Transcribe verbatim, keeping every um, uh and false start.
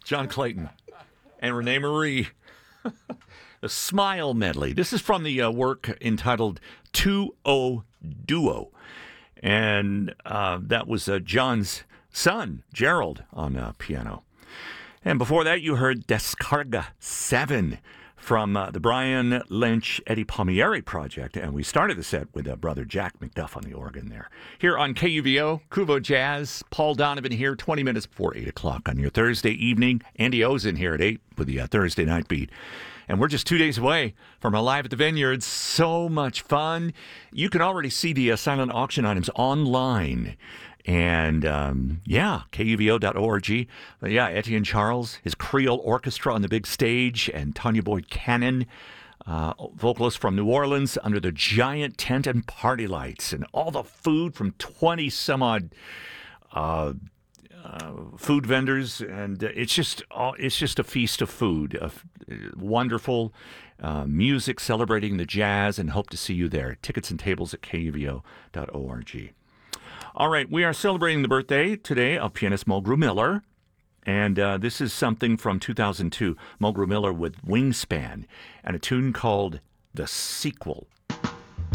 John Clayton and Renee Marie. The Smile Medley. This is from the uh, work entitled two oh Duo. And uh, that was uh, John's son, Gerald, on uh, piano. And before that, you heard Descarga seven from uh, the Brian Lynch, Eddie Palmieri project. And we started the set with uh, brother Jack McDuff on the organ there. Here on K U V O, Kuvo Jazz, Paul Donovan here, twenty minutes before eight o'clock on your Thursday evening. Andy O's in here at eight with the uh, Thursday Night Beat. And we're just two days away from our Live at the Vineyards. So much fun. You can already see the uh, silent auction items online. And, um, yeah, K U V O dot org. But yeah, Etienne Charles, his Creole Orchestra on the big stage, and Tanya Boyd Cannon, uh, vocalist from New Orleans, under the giant tent and party lights, and all the food from twenty some odd uh, uh, food vendors. And uh, it's just uh, it's just a feast of food. Uh, wonderful uh, music celebrating the jazz, and hope to see you there. Tickets and tables at K U V O dot org. All right, we are celebrating the birthday today of pianist Mulgrew Miller, and uh, this is something from two thousand two, Mulgrew Miller with Wingspan, and a tune called The Sequel.